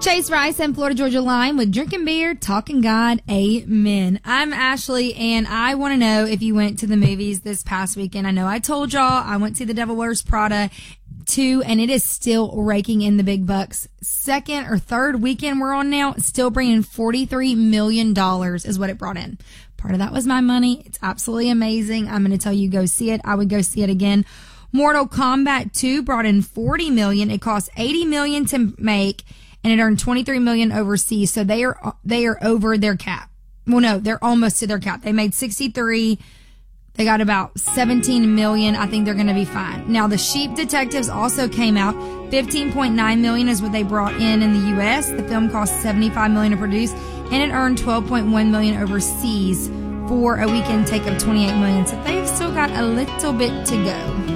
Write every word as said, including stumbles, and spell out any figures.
Chase Rice and Florida Georgia Line with Drinking Beer, Talking God, Amen. I'm Ashley, and I want to know if you went to the movies this past weekend. I know I told y'all I went to The Devil Wears Prada two, and it is still raking in the big bucks. Second or third weekend we're on now, still bringing forty-three million dollars is what it brought in. Part of that was my money. It's absolutely amazing. I'm going to tell you, go see it. I would go see it again. Mortal Kombat two brought in forty million dollars. It cost eighty million dollars to make, and it earned twenty-three million dollars overseas. So they are, they are over their cap. Well, no, they're almost to their cap. They made sixty-three. They got about seventeen million dollars. I think they're going to be fine. Now, The Sheep Detectives also came out. fifteen point nine million dollars is what they brought in in the U S. The film cost seventy-five million dollars to produce, and it earned twelve point one million dollars overseas for a weekend take of twenty-eight million dollars. So they've still got a little bit to go.